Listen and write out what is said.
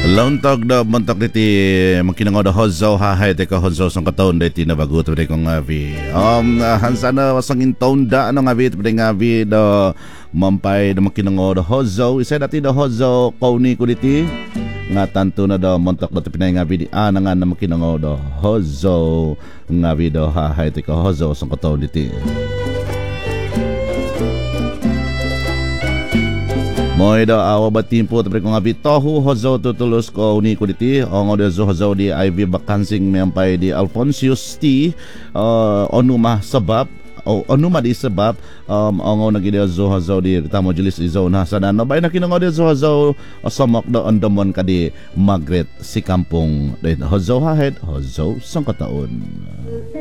Lontog da montok diti makinango da hozo hahay teka hozo sang kataon diti na bago to kong avi. Hansana wasangin taon da ano ngavi to ngavi da mampay da makinango da hozo isa dati da hozo kauni ko diti nga tanto na da montok da pinay ngavi di anangan na makinango da hozo ngavi da hahay teka hozo sang kataon diti. Moy da awa batimpo tapre kong abi tohu hozo tutulus ko uni ko diti ongo de hozo di IV bakansing mempai di Alfonsius T onuma sabab o onuma di sebab ongo nagi de hozo di tamo jelis izo na sana no bay nakinongo de hozo samok da ondamon kadi Margaret si kampung de hozo hahed hozo sang kataon.